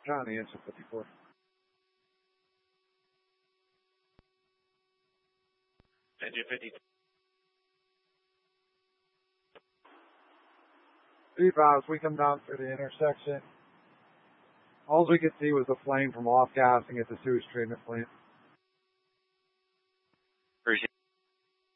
Johnny, answer 54. Engine 50. As we come down through the intersection, all we could see was the flame from off gassing at the sewage treatment plant.